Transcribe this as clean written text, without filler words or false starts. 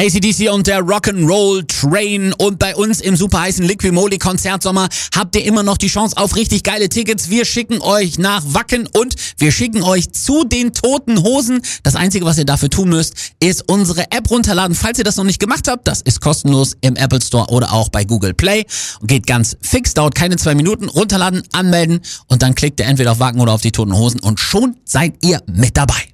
AC/DC und der Rock'n'Roll Train, und bei uns im super heißen Liqui-Moly Konzertsommer habt ihr immer noch die Chance auf richtig geile Tickets. Wir schicken euch nach Wacken und wir schicken euch zu den Toten Hosen. Das Einzige, was ihr dafür tun müsst, ist unsere App runterladen. Falls ihr das noch nicht gemacht habt, das ist kostenlos im Apple Store oder auch bei Google Play. Und geht ganz fix, dauert keine 2 Minuten. Runterladen, anmelden und dann klickt ihr entweder auf Wacken oder auf die Toten Hosen und schon seid ihr mit dabei.